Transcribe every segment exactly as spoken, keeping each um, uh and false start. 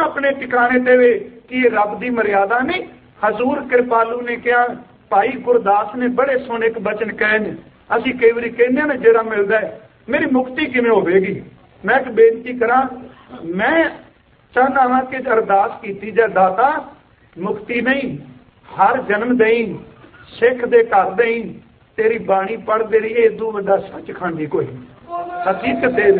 अपने टिकाने ते वे कि ये रब की मर्यादा नहीं। हजूर कृपालू ने कहा, भाई गुरदास ने बड़े सोने एक बचन कहे ने, असी कई बार कहने ना जेड़ा मिलता है मेरी मुक्ति किवें होवेगी। मैं एक बेनती करा, मैं चाहना वा कि अरदास की जाए, दाता मुक्ति नहीं हर जन्म दई, सिख दे घर दई, तेरी बाणी पढ़ दे रही इदू वड्डा सचखंड कोई हकीकत दे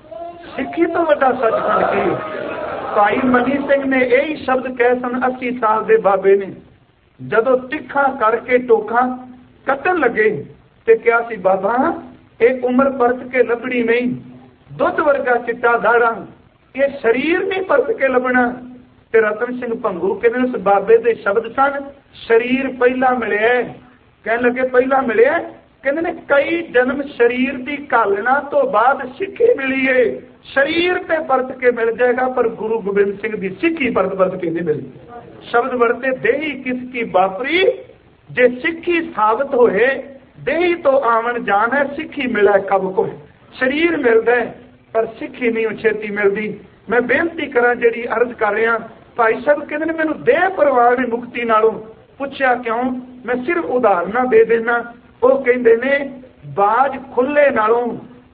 सिखी तो वड्डा सचखंड की। भाई मनी सिंह ने यही शब्द कह सन अस्सी साल के बाबे ने, जदों तिखा करके टोखा कट्टन लगे ते क्या सी बाबा एक उम्र परत के लभनी नहीं, दुध वर्गा चिट्टा दाड़ा, ये शरीर नहीं परत के लभना। ते रतन सिंह भंगू कहते उस बाबे दे शब्द सन, शरीर पहला मिले, कह लगे पहला मिले, कहते ने कई जन्म शरीर की घालना तो बाद सिक्खी मिली है, शरीर पे परत के मिल जाएगा पर गुरु गोबिंद सिंह की सिक्खी परत परत के नहीं मिली। शब्द बढ़ते देही किसकी बापरी, जे सिक्खी साबित होए देही तो आवन जान है, सिक्खी मिला कब को, शरीर मिलता है पर सिक्खी नहीं छेती मिलती। मैं बेनती करा जी अर्ज कर रहा, भाई साहब कहते ने मैनू देह परवाह ने मुक्ति नालों, पूछा क्यों, मैं सिर्फ उदाहरण दे देना। वो कहते ने बाज खुले नालों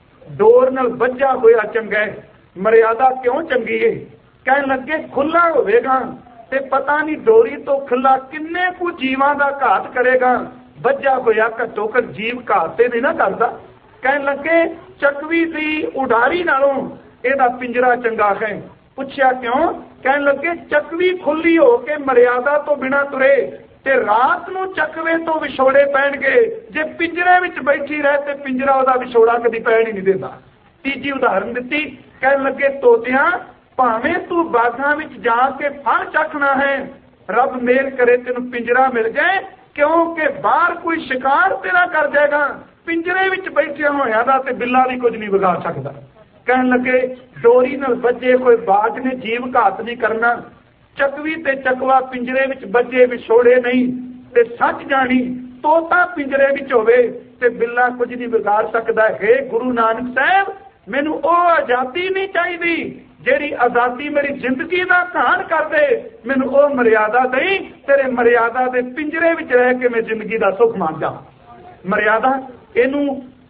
डोर नाल बज्जा होया चंगा है, मर्यादा क्यों चंगी है, कह लगे खुला होवेगा ते पता नहीं डोरी तो खुला किन्ने कु जीवां दा घात करेगा, बज्जा होया घट्टो घट जीव घात ते नहीं ना करदा। कह लगे चकवी दी उडारी नालों एदा पिंजरा चंगा है, पूछया क्यों, कह लगे चकवी खुली हो के मर्यादा तो बिना तुरे ते रात नूं चकवे तो विछोड़े पैणगे, जे पिंजरे विच बैठी रहे ते पिंजरा ओदा विछोड़ा कदी पैण ही नहीं देता। तीजी उदाहरण दिती, कह लगे तोतियां भावें तू बागां विच जाके फल चखना है, रब मेहर करे तेनू पिंजरा मिल जाए, क्योंकि बाहर कोई शिकार तेरा कर जाएगा, पिंजरे विच बैठे होया दा ते बिल्ला भी कुछ नहीं बिगाड़ सकता। कह लगे डोरी नाल बजे कोई बाज ने जीव घात नहीं करना, चकवी ते चकवा पिंजरे विच बजे विछोड़े नहीं, ते सच जानी तोता पिंजरे विच होवे ते बिल्ला कुछ नहीं बिगाड़ सकता है। गुरु नानक साहब मैनू ओ आजादी नहीं चाहिए जेड़ी आजादी मेरी जिंदगी का घाण कर दे, मैनू ओ मर्यादा दई, तेरे मर्यादा दे पिंजरे विच रह के मैं जिंदगी का सुख मान जा। मर्यादा इनू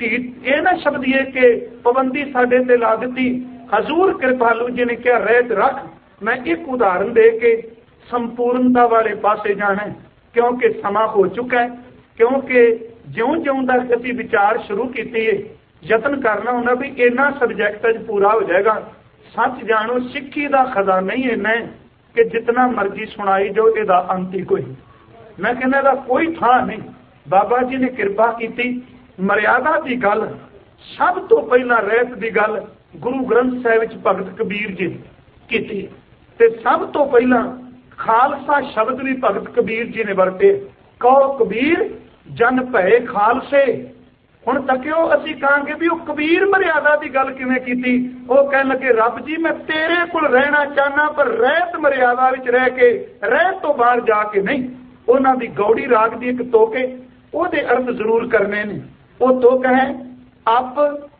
ये ना शब्द ये कि पाबंदी साडे ते ला दी। हजूर कृपालू जी ने क्या रहत रख, मैं एक उदाहरण दे के संपूर्णता वाले पासे जाना है, क्योंकि समा हो चुका है, क्योंकि ज्यों ज्यों तक असीं विचार शुरू कीती है यतन करना होना भी इन्ना सबजैक्ट पूरा हो जाएगा। सच जानो सिक्खी का खजाना ही इन्ना है कि जितना मर्जी सुनाई जो इसका अंत ही कोई, मैं कहना दा कोई था नहीं। बाबा जी ने कृपा की, मर्यादा की गल सब तो पहला रहत की गल गुरु ग्रंथ साहिब विच भगत कबीर जी की, ते सब तो पहला खालसा शब्द भी भगत कबीर जी ने वरते, कहो कबीर जन भय खालसे। हुण तकियो असीं कहांगे भी वह कबीर मर्यादा की गल किवें कीती, वो कह लगे रब जी मैं तेरे कोल रहना चाहना पर रहत मर्यादा विच रह के, रहत तो बाहर जाके नहीं। उन्हां दी गौड़ी राग दी एक तोके ओहदे अर्थ जरूर करने ने। वो तुक है अप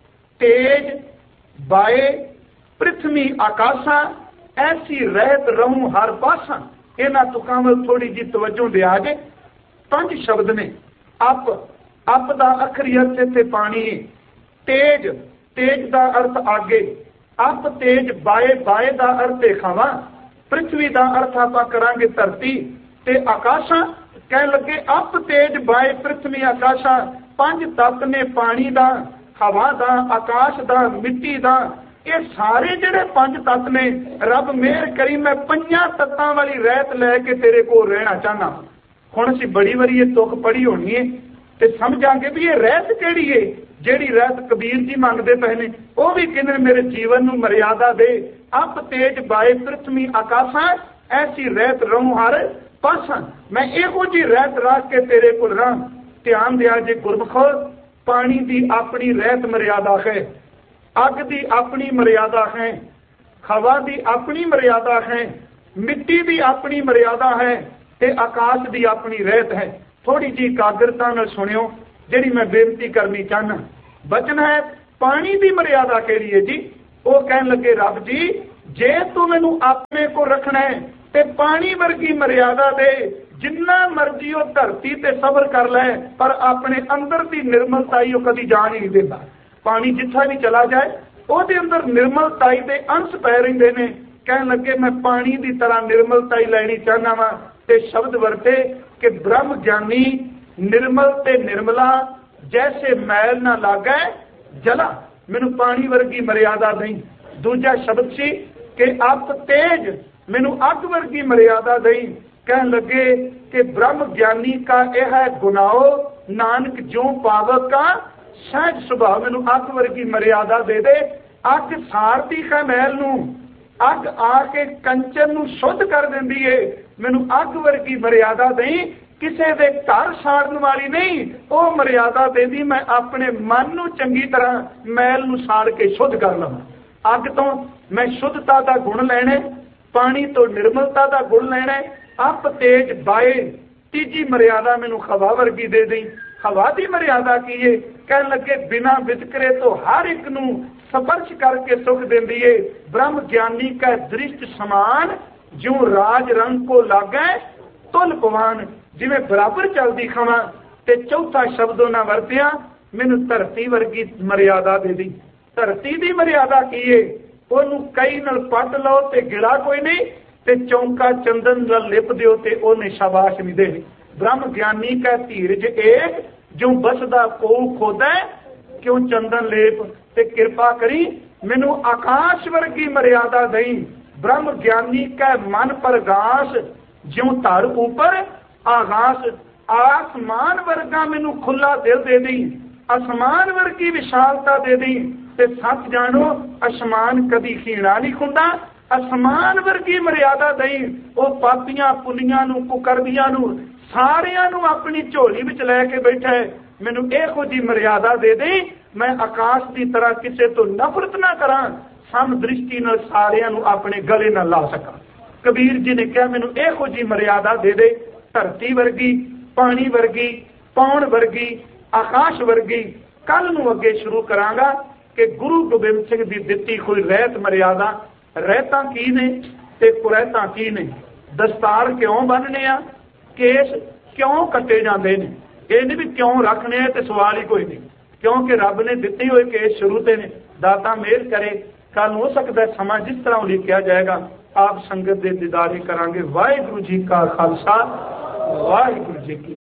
तेज बाए पृथ्वी आकाशा, ऐसी रहत रहूं हर पासा। इन्हां तुकां वल थोड़ी जी तवज्जो दे आ जाए। पंज शब्द ने, अप अप दा अखरी अर्थ इत्थे पानी है, तेज तेज दा अर्थ आगे, अप तेज बाए बाए दा अर्थ है खावा, पृथ्वी दा अर्थ आपां करांगे धरती, ते आकाशा कह लगे अप तेज बाए पृथ्वी आकाशा। पंज तत्त ने पानी दा, हवा दा, आकाश दा, मिट्टी दा, ये सारे जिहड़े पंज तत्त ने रब मेहर करी मैं पंजां तत्तां वाली रहत लैके तेरे कोल रहना चाहना। हुण असीं बड़ी वारी ये तुक पढ़ी होनी है ते समझांगे भी ये रहत किहड़ी है, जिहड़ी रहत कबीर जी मंगदे पए ने। वो भी कहंदे मेरे जीवन नूं मर्यादा दे, अप तेज बाए पृथ्वी आकाशा, ऐसी रहत रहूं हर पासा। मैं इहो जी रहत रख के तेरे कोल रहां। ध्यान दिया जे गुरमुखो, पानी की अपनी रहत मर्यादा है, अग की अपनी मर्यादा है, हवा की अपनी मर्यादा है, मिट्टी की अपनी मर्यादा है, ते आकाश की अपनी रहत है। थोड़ी जी एकाग्रता नाल सुनियो जिहड़ी मैं बेनती करनी चाहना। बचन है पानी की मर्यादा केड़ी है जी, वो कहन लगे रब जी जे तू मैनू अपने को रखना है ते पानी वर्गी मर्यादा दे, जिन्ना मर्जी वो धरती ते सबर कर लै, पर अपने अंदर की निर्मलताई वो कदी जान ही नहीं देता। पानी जिथा भी चला जाए ਉਹਦੇ अंदर निर्मलताई के अंश पै रहिंदे ने। कहन लगे मैं पानी की तरह निर्मलताई लैनी चाहना वा, ते शब्द वरते कि ब्रह्म ज्ञानी निर्मल ते निर्मला, जैसे मैल ना लागे जला, मैनू पानी वर्गी मर्यादा दई। दूजा शब्द सी कि अप तेज, मैनू अग वर्गी मर्यादा दई। कहन लगे कि ब्रह्म ज्ञानी का यह है गुनाहो, नानक ज्यों पावक का सहज सुभाव, मैनू अग वर्गी मर्यादा दे दे। अग सारती है मैल नू, अग आके कंचन नू शुद्ध कर देंदी है, मैनू अग वर्गी मर्यादा दई। किसी दे घर साड़न वाली नहीं, वो मर्यादा देदी मैं अपने मन नू चंगी तरह मैल नू साड़ के शुद्ध कर लवां। अग तो मैं शुद्धता का गुण लैणे, पानी तो निर्मलता का गुण लैणे। अप तेज बाए, तीजी मर्यादा मैनू हवा वर्गी दे दी। हवा की मर्यादा की है? कहन लगे बिना वितकरे तो हर एक नू स्पर्श करके सुख देंदी है। ब्रह्म ज्ञानी का दृष्ट समान, जो राज रंग को लागे तुल पवान, जिवें बराबर चलदी खवा। ते चौथा शब्द उन्हां वरतिया, मैनू धरती वर्गी मर्यादा दे दी। धरती की मर्यादा की है? ओनू कई नाल पट लो ते गिला कोई नहीं, ते चौंका चंदन नाल लिप दिओ ते ओने शाबाश नहीं देनी। ब्रह्म ज्ञानी का धीरज एक, जो बसदा को खोदा क्यों चंदन लेप, ते कृपा करी मैनू आकाश वर्गी मर्यादा दई। ब्रह्म ज्ञानी का मन प्रगास, ज्यों धर ऊपर आगास, आसमान वर्गा मैनू खुला दिल दे दी, आसमान वर्गी विशालता दे दी। ते सच जानो आसमान कदी खीणा नहीं खुंदा, आसमान वर्गी मर्यादा दई। वो पापियां पुनियां नू कुकरदियां नू सारियां नू अपनी झोली विच लैके बैठा है। मैनू इहो जी मर्यादा दे दे, मैं आकाश की तरह किसी तो नफरत ना करा, सम दृष्टि नाल सारियां नू अपने गले नाल ला सका। कबीर जी ने कहा मैनू इहो जी मर्यादा दे दे, धरती वर्गी, पानी वर्गी, पौण वर्गी, आकाश वर्गी। कल नू अगे शुरू करांगा कि गुरु गोबिंद सिंह दी दित्ती कोई रहत मर्यादा, रहतां की ने ते कुरैतां की ने, दस्तार क्यों बन्नने आ, केस क्यों कटे जाते हैं, ये नहीं भी क्यों रखने हैं, तो सवाल ही कोई नहीं, क्योंकि रब ने दिते हुए केस शुरू से ने। दाता मेहर करे, कल हो सकता है समा जिस तरह लिखा जाएगा आप संगत के दीदारे करांगे। वाहिगुरू जी का खालसा, वाहिगुरू जी की